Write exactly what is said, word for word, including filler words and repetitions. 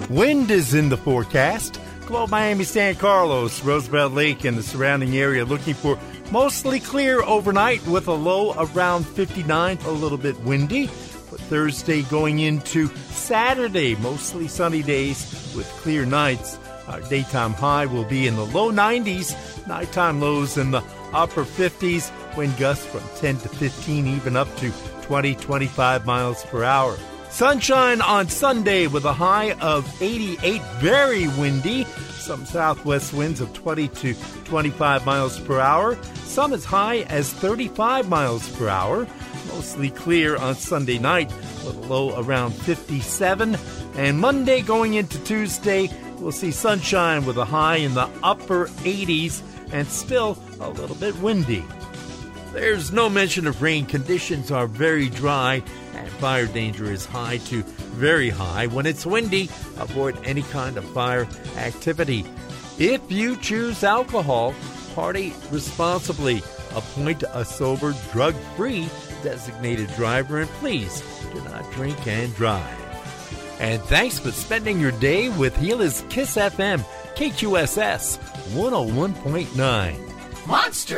Wind is in the forecast. Globe Miami, San Carlos, Roosevelt Lake, and the surrounding area looking for mostly clear overnight with a low around fifty-nine, a little bit windy. But Thursday going into Saturday, mostly sunny days with clear nights. Our daytime high will be in the low nineties, nighttime lows in the upper fifties, wind gusts from ten to fifteen, even up to twenty, twenty-five miles per hour. Sunshine on Sunday with a high of eighty-eight, very windy. Some southwest winds of twenty to twenty-five miles per hour. Some as high as thirty-five miles per hour. Mostly clear on Sunday night with a low around fifty-seven. And Monday going into Tuesday, we'll see sunshine with a high in the upper eighties and still a little bit windy. There's no mention of rain. Conditions are very dry and fire danger is high to very high. When it's windy, avoid any kind of fire activity. If you choose alcohol, party responsibly. Appoint a sober, drug-free designated driver, and please do not drink and drive. And thanks for spending your day with Gila's Kiss F M, K Q S S one oh one point nine. Monster